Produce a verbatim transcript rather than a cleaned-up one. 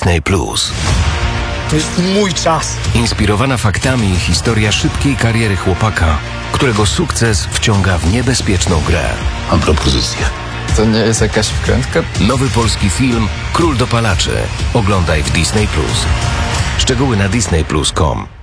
Disney Plus. To jest mój czas. Inspirowana faktami historia szybkiej kariery chłopaka, którego sukces wciąga w niebezpieczną grę. Mam propozycję. To nie jest jakaś wkrętka? Nowy polski film Król Dopalaczy. Oglądaj w Disney Plus. Szczegóły na disney plus kropka com.